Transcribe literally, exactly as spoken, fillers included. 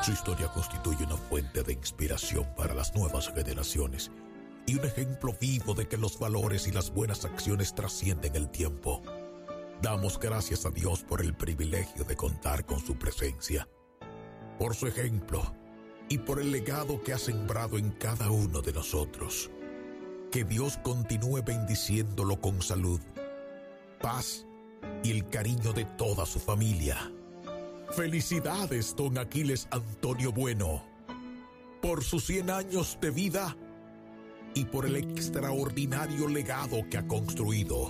Su historia constituye una fuente de inspiración para las nuevas generaciones y un ejemplo vivo de que los valores y las buenas acciones trascienden el tiempo. Damos gracias a Dios por el privilegio de contar con su presencia, por su ejemplo y por el legado que ha sembrado en cada uno de nosotros. Que Dios continúe bendiciéndolo con salud, paz y el cariño de toda su familia. Felicidades, don Aquiles Antonio Bueno, por sus cien años de vida y por el extraordinario legado que ha construido.